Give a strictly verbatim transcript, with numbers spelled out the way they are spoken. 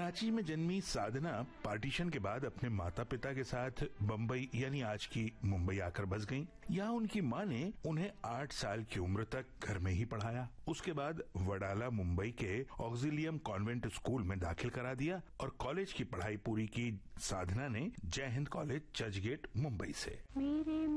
कराची में जन्मी साधना पार्टीशन के बाद अपने माता पिता के साथ बम्बई यानी आज की मुंबई आकर बस गईं। यहाँ उनकी माँ ने उन्हें आठ साल की उम्र तक घर में ही पढ़ाया। उसके बाद वडाला मुंबई के ऑक्सिलियम कॉन्वेंट स्कूल में दाखिल करा दिया और कॉलेज की पढ़ाई पूरी की साधना ने जय हिंद कॉलेज चर्चगेट मुंबई से।